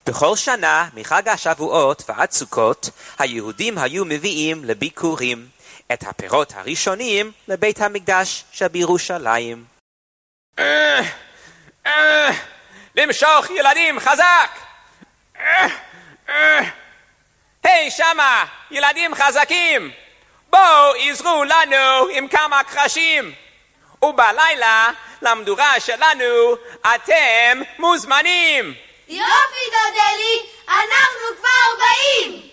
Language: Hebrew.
בכל שנה מחג השבועות ועד סוכות היהודים היו מביאים לביקורים את הפירות הראשונים לבית המקדש שבירושלים. למשוך ילדים חזק! היי שמה, ילדים חזקים! בואו עזרו לנו עם כמה קרשים! ובלילה למדורה שלנו אתם מוזמנים! יופי דודלי, אנחנו כבר באים!